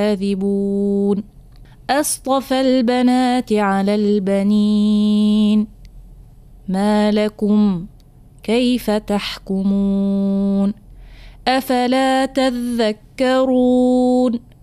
كاذبون أصطفى البنات على البنين ما لكم كيف تحكمون أفلا تذكرون